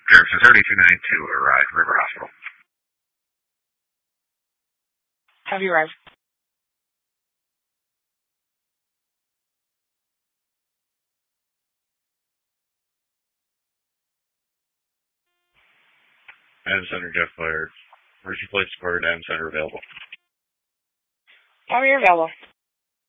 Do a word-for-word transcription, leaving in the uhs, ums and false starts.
Services thirty-two ninety-two arrived, River Hospital. Have you arrived? Adams Center, Jeff Fire. Emergency flight support, Adams Center available. Tell me you're available.